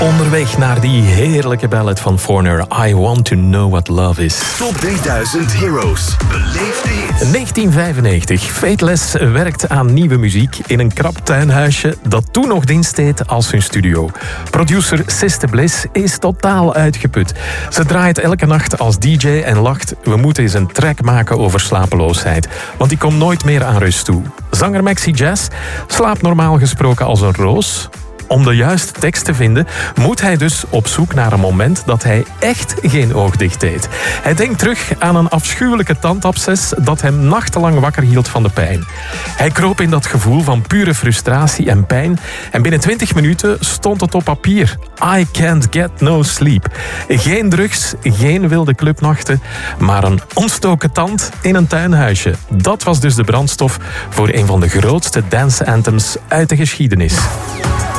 Onderweg naar die heerlijke ballad van Foreigner, I Want To Know What Love Is. Top 3000 Heroes. Beleef de hits. 1995. Fateless werkt aan nieuwe muziek in een krap tuinhuisje dat toen nog dienst deed als hun studio. Producer Sister Bliss is totaal uitgeput. Ze draait elke nacht als DJ en lacht: we moeten eens een track maken over slapeloosheid, want die komt nooit meer aan rust toe. Zanger Maxi Jazz slaapt normaal gesproken als een roos. Om de juiste tekst te vinden, moet hij dus op zoek naar een moment dat hij echt geen oog dicht deed. Hij denkt terug aan een afschuwelijke tandabsces dat hem nachtenlang wakker hield van de pijn. Hij kroop in dat gevoel van pure frustratie en pijn en binnen 20 minuten stond het op papier. I can't get no sleep. Geen drugs, geen wilde clubnachten, maar een ontstoken tand in een tuinhuisje. Dat was dus de brandstof voor een van de grootste dance anthems uit de geschiedenis.